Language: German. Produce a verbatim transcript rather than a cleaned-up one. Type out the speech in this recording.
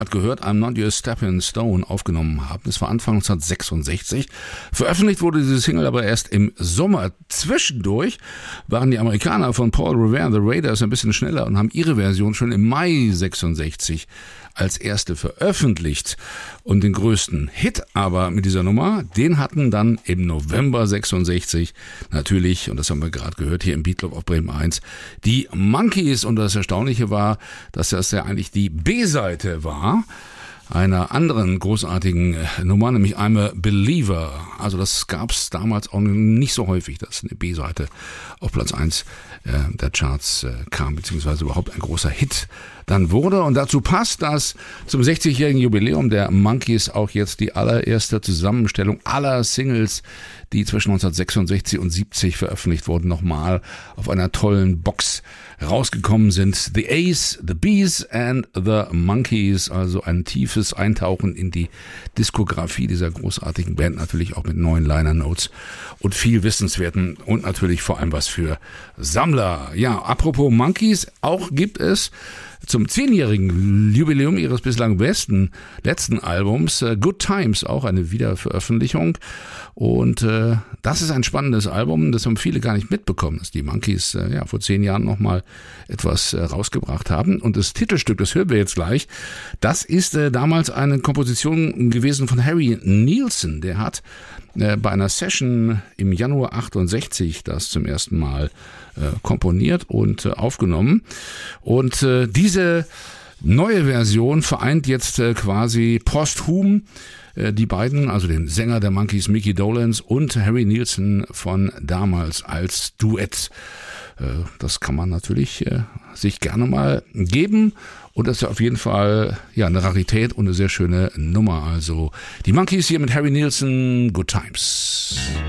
gehört, I'm Not Your Stepping Stone aufgenommen haben. Das war Anfang neunzehnhundertsechsundsechzig. Veröffentlicht wurde diese Single aber erst im Sommer. Zwischendurch waren die Amerikaner von Paul Revere, The Raiders, ein bisschen schneller und haben ihre Version schon im Mai sechsundsechzig als erste veröffentlicht. Und den größten Hit aber mit dieser Nummer, den hatten dann im November sechsundsechzig natürlich, und das haben wir gerade gehört hier im Beatclub auf Bremen eins, die Monkees. Und das Erstaunliche war, dass das ja eigentlich die B-Seite war einer anderen großartigen Nummer, nämlich I'm a Believer. Also das gab's damals auch nicht so häufig, dass eine B-Seite auf Platz eins äh, der Charts äh, kam, beziehungsweise überhaupt ein großer Hit dann wurde. Und dazu passt, dass zum sechzigjährigen Jubiläum der Monkees auch jetzt die allererste Zusammenstellung aller Singles, die zwischen neunzehnhundertsechsundsechzig und siebzig veröffentlicht wurden, nochmal auf einer tollen Box rausgekommen sind. The A's, The B's and The Monkees, also ein tiefes Eintauchen in die Diskografie dieser großartigen Band, natürlich auch mit neuen Liner Notes und viel Wissenswerten und natürlich vor allem was für Sammler. Ja, apropos Monkees, auch gibt es zum zehnjährigen Jubiläum ihres bislang besten letzten Albums uh, Good Times auch eine Wiederveröffentlichung. Und äh, das ist ein spannendes Album, das haben viele gar nicht mitbekommen, dass die Monkees äh, ja vor zehn Jahren nochmal etwas äh, rausgebracht haben. Und das Titelstück, das hören wir jetzt gleich, das ist äh, damals eine Komposition gewesen von Harry Nilsson. Der hat äh, bei einer Session im Januar achtundsechzig das zum ersten Mal äh, komponiert und äh, aufgenommen. Und äh, diese neue Version vereint jetzt äh, quasi posthum äh, die beiden, also den Sänger der Monkees Mickey Dolenz und Harry Nilsson von damals als Duett. Äh, das kann man natürlich äh, sich gerne mal geben. Und das ist ja auf jeden Fall ja eine Rarität und eine sehr schöne Nummer. Also die Monkees hier mit Harry Nilsson, Good Times.